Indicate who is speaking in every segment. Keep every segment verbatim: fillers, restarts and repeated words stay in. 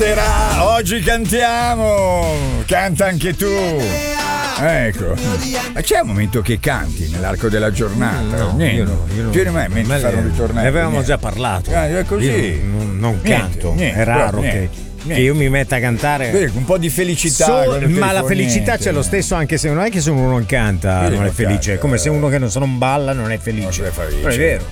Speaker 1: Oggi cantiamo, canta anche tu. Ecco, ma c'è un momento che canti nell'arco della giornata?
Speaker 2: No,
Speaker 1: niente.
Speaker 2: io no, io no.
Speaker 1: Io me, mentre fanno ritornare.
Speaker 2: Ne avevamo
Speaker 1: niente.
Speaker 2: già parlato.
Speaker 1: Ah, è così.
Speaker 2: Io non, non
Speaker 1: Niente,
Speaker 2: canto,
Speaker 1: niente,
Speaker 2: è raro
Speaker 1: niente,
Speaker 2: che,
Speaker 1: niente.
Speaker 2: che io mi metta a cantare.
Speaker 1: Vedi, un po' di felicità.
Speaker 2: So-
Speaker 1: quando ti
Speaker 2: ma la
Speaker 1: fa
Speaker 2: felicità
Speaker 1: niente.
Speaker 2: c'è lo stesso, anche se non è che se uno non canta
Speaker 1: Vedi,
Speaker 2: non è
Speaker 1: non
Speaker 2: felice,
Speaker 1: canta,
Speaker 2: è come se
Speaker 1: eh.
Speaker 2: uno che non, se non balla non è felice.
Speaker 1: Non se ne fa felice.
Speaker 2: Non è vero.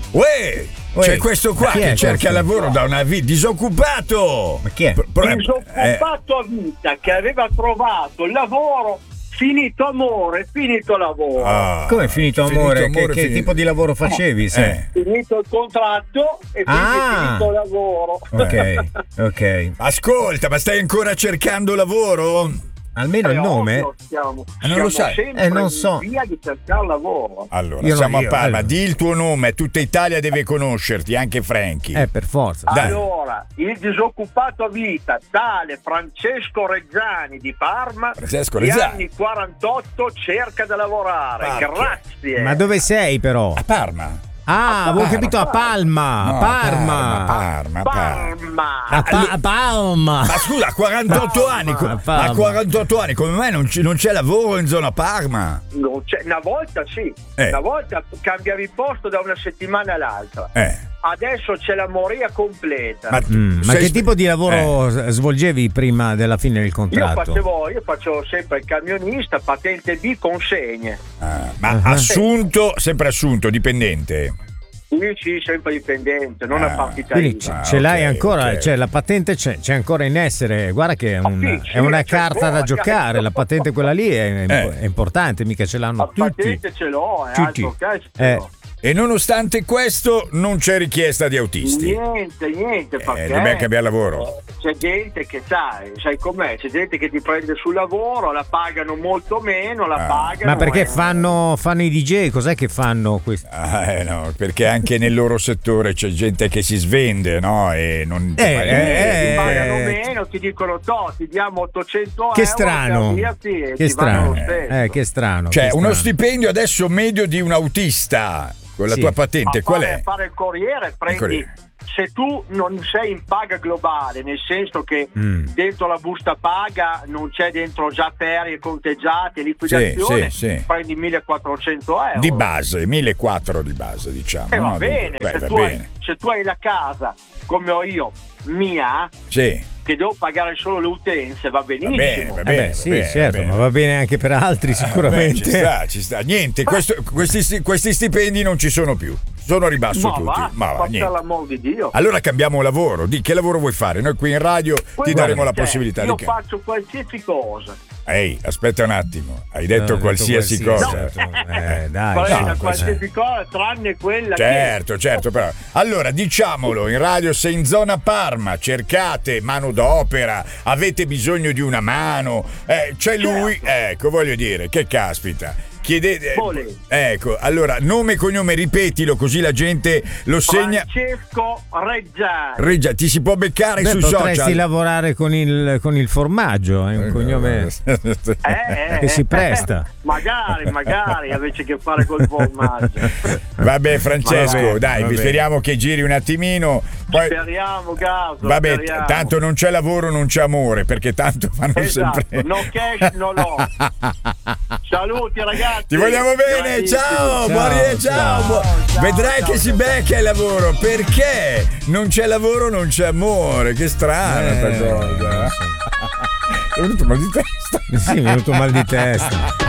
Speaker 1: Uè,
Speaker 2: Uè,
Speaker 1: c'è questo qua
Speaker 2: ma chi
Speaker 1: che
Speaker 2: è
Speaker 1: cerca
Speaker 2: questo?
Speaker 1: lavoro da una vita. Disoccupato.
Speaker 2: Ma chi è?
Speaker 1: Pro- pro- eh,
Speaker 3: Disoccupato a vita che aveva trovato il lavoro, finito amore, finito lavoro.
Speaker 1: ah,
Speaker 2: Come è finito amore?
Speaker 1: finito
Speaker 2: Che, che
Speaker 1: finito-
Speaker 2: tipo di lavoro facevi? se?
Speaker 1: Eh.
Speaker 3: Finito il contratto e quindi
Speaker 2: Ah.
Speaker 3: finito il lavoro.
Speaker 2: Ok, ok.
Speaker 1: Ascolta, ma stai ancora cercando lavoro?
Speaker 2: Almeno il
Speaker 3: Eh,
Speaker 2: nome?
Speaker 3: ovvio, Siamo,
Speaker 1: Ah, non lo
Speaker 3: siamo
Speaker 1: sai?
Speaker 3: sempre
Speaker 2: Eh, non so.
Speaker 3: in via di cercare lavoro.
Speaker 1: Allora,
Speaker 2: Io no,
Speaker 1: siamo
Speaker 2: io,
Speaker 1: a Parma,
Speaker 2: allora.
Speaker 1: di il tuo nome, tutta Italia deve conoscerti, anche Franchi.
Speaker 2: Eh, per forza.
Speaker 1: Dai.
Speaker 3: Allora, il disoccupato a vita, tale Francesco Reggiani di Parma,
Speaker 1: Francesco
Speaker 3: di
Speaker 1: Reggiani.
Speaker 3: anni quarantotto, cerca da lavorare.
Speaker 1: Porca.
Speaker 3: Grazie.
Speaker 2: Ma dove sei però?
Speaker 1: A Parma.
Speaker 2: Ah, avevo capito a Palma,
Speaker 1: No,
Speaker 2: a Parma.
Speaker 1: Parma, Parma.
Speaker 3: Parma.
Speaker 2: A, Pa- a Palma.
Speaker 1: Ma scusa, a quarantotto anni, co-
Speaker 2: a Parma.
Speaker 1: a quarantotto anni, come mai non, c- non c'è lavoro in zona Parma?
Speaker 3: Non c'è- una volta sì,
Speaker 1: Eh.
Speaker 3: una volta cambiavi posto da una settimana all'altra.
Speaker 1: Eh.
Speaker 3: Adesso c'è la moria completa.
Speaker 1: Ma,
Speaker 2: Mm, ma
Speaker 1: sei
Speaker 2: che
Speaker 1: spe-
Speaker 2: tipo di lavoro
Speaker 1: Eh.
Speaker 2: s- svolgevi prima della fine del
Speaker 3: io
Speaker 2: contratto?
Speaker 3: facevo, io facevo sempre il camionista, patente B, consegne.
Speaker 1: Ah, ma
Speaker 2: Ah.
Speaker 1: assunto, sempre assunto, dipendente.
Speaker 3: Sì, sì, sempre dipendente, non
Speaker 1: Ah,
Speaker 3: a partita
Speaker 2: Quindi
Speaker 3: I V
Speaker 2: ce,
Speaker 3: A.
Speaker 1: Ah,
Speaker 2: ce l'hai
Speaker 1: ok,
Speaker 2: ancora,
Speaker 1: ok.
Speaker 2: cioè la patente c'è, c'è ancora in essere. Guarda che è, un-
Speaker 3: sì,
Speaker 2: è una
Speaker 3: c'è
Speaker 2: carta
Speaker 3: ancora,
Speaker 2: da giocare.
Speaker 3: c'è.
Speaker 2: La patente quella lì è,
Speaker 1: Eh.
Speaker 2: è importante, mica ce l'hanno
Speaker 3: La
Speaker 2: tutti.
Speaker 3: patente ce l'ho, è
Speaker 2: Tutti.
Speaker 3: altro che ce
Speaker 2: Eh.
Speaker 3: l'ho.
Speaker 1: E nonostante questo non c'è richiesta di autisti.
Speaker 3: Niente, niente, perché
Speaker 1: Eh, dobbiamo cambiare lavoro.
Speaker 3: c'è gente che sai, sai com'è, c'è gente che ti prende sul lavoro, la pagano molto meno, la
Speaker 1: Ah.
Speaker 3: pagano.
Speaker 2: Ma perché
Speaker 3: e-
Speaker 2: fanno, fanno i D J? Cos'è che fanno questi?
Speaker 1: Ah, eh, no, perché anche nel loro settore c'è gente che si svende, no? E non
Speaker 2: Eh,
Speaker 3: Eh,
Speaker 2: eh,
Speaker 3: ti pagano
Speaker 2: eh.
Speaker 3: meno, ti dicono to, ti diamo ottocento
Speaker 2: Che
Speaker 3: euro,
Speaker 2: strano.
Speaker 3: avviati e
Speaker 2: Che
Speaker 3: ti vanno lo
Speaker 2: strano.
Speaker 3: stesso.
Speaker 2: Eh, che strano.
Speaker 1: Cioè,
Speaker 2: che
Speaker 1: uno
Speaker 2: strano.
Speaker 1: stipendio adesso medio di un autista con la
Speaker 2: Sì.
Speaker 1: tua
Speaker 3: A
Speaker 1: patente, qual
Speaker 3: fare,
Speaker 1: è?
Speaker 3: fare il corriere prendi
Speaker 1: corriere.
Speaker 3: se tu non sei in paga globale, nel senso che
Speaker 2: Mm.
Speaker 3: dentro la busta paga non c'è dentro già ferie conteggiate, liquidazione,
Speaker 1: Sì, sì, sì.
Speaker 3: prendi millequattrocento euro.
Speaker 1: Di base, millequattrocento di base, diciamo.
Speaker 3: Eh, va
Speaker 1: no?
Speaker 3: bene,
Speaker 1: Beh,
Speaker 3: se,
Speaker 1: va
Speaker 3: tu hai,
Speaker 1: bene.
Speaker 3: se tu hai la casa come ho io, mia,
Speaker 1: Sì.
Speaker 3: che devo pagare solo le utenze, va benissimo.
Speaker 1: Va bene, va
Speaker 2: Eh
Speaker 1: bene.
Speaker 2: beh, sì,
Speaker 1: va bene,
Speaker 2: certo,
Speaker 1: va bene.
Speaker 2: ma va bene anche per altri
Speaker 1: Beh,
Speaker 2: sicuramente.
Speaker 1: ci sta, ci sta. Niente, questo- questi, sti- questi stipendi non ci sono più. Sono a ribasso
Speaker 3: Ma
Speaker 1: tutti.
Speaker 3: va,
Speaker 1: Ma va,
Speaker 3: per
Speaker 1: niente.
Speaker 3: l'amor di Dio.
Speaker 1: Allora cambiamo lavoro. Di che lavoro vuoi fare? Noi qui in radio ti
Speaker 3: Poi
Speaker 1: daremo la
Speaker 3: guarda,
Speaker 1: possibilità
Speaker 3: io
Speaker 1: di che.
Speaker 3: faccio qualsiasi cosa.
Speaker 1: Ehi, aspetta un attimo. Hai detto
Speaker 2: Eh, ho
Speaker 1: qualsiasi
Speaker 2: detto
Speaker 1: cosa.
Speaker 2: qualsiasi, Eh, dai.
Speaker 3: Farei
Speaker 1: no,
Speaker 3: qualsiasi cosa tranne quella
Speaker 1: Certo, certo, però. Allora, diciamolo, in radio sei in zona Parma, cercate manodopera, avete bisogno di una mano, eh, c'è lui, ecco, voglio dire, che caspita. Chiedete,
Speaker 3: Vole.
Speaker 1: ecco, allora, nome e cognome, ripetilo così la gente lo
Speaker 3: che
Speaker 1: segna.
Speaker 3: Francesco Reggiani.
Speaker 1: Reggia, ti si può beccare
Speaker 2: Beh,
Speaker 1: sui
Speaker 2: potresti
Speaker 1: social.
Speaker 2: lavorare con il, con il formaggio, è un cognome
Speaker 3: Eh, eh,
Speaker 2: che si
Speaker 3: eh,
Speaker 2: presta.
Speaker 3: magari, magari invece che fare col formaggio.
Speaker 1: Vabbè, Francesco,
Speaker 2: Va bene,
Speaker 1: dai,
Speaker 2: va bene.
Speaker 1: speriamo che giri un attimino. Poi,
Speaker 3: Speriamo, Gaso.
Speaker 1: vabbè,
Speaker 3: speriamo.
Speaker 1: tanto non c'è lavoro, non c'è amore, perché tanto fanno
Speaker 3: Esatto,
Speaker 1: sempre.
Speaker 3: no cash, no lo. Saluti ragazzi.
Speaker 1: Ti vogliamo bene,
Speaker 3: Bravissimi.
Speaker 1: ciao,
Speaker 2: Ciao,
Speaker 1: Maria, ciao.
Speaker 2: ciao.
Speaker 3: Ciao,
Speaker 1: Vedrai
Speaker 3: ciao,
Speaker 1: che si
Speaker 3: ciao.
Speaker 1: becca il lavoro, perché non c'è lavoro, non c'è amore, che strana
Speaker 2: Eh,
Speaker 1: sta cosa.
Speaker 2: non so.
Speaker 1: È venuto mal di testa.
Speaker 2: Sì, mi è venuto mal di testa.